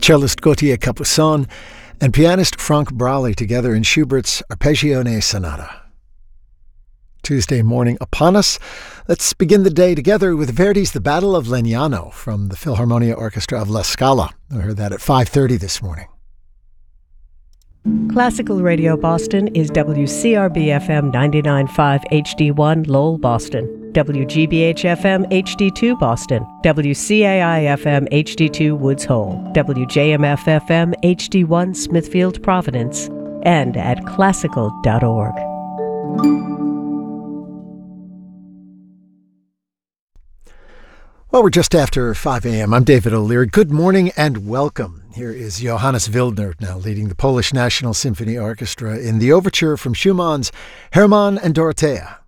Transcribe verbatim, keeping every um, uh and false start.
cellist Gautier Capuçon and pianist Frank Braley together in Schubert's Arpeggione Sonata. Tuesday morning upon us. Let's begin the day together with Verdi's The Battle of Legnano from the Philharmonia Orchestra of La Scala. We heard that at five thirty this morning. Classical Radio Boston is W C R B F M ninety-nine point five H D one Lowell, Boston, W G B H F M H D two Boston, W C A I F M H D two Woods Hole, W J M F F M H D one Smithfield, Providence, and at classical dot org. Well, we're just after five a.m. I'm David O'Leary. Good morning and welcome. Here is Johannes Wildner now leading the Polish National Symphony Orchestra in the overture from Schumann's Hermann and Dorothea.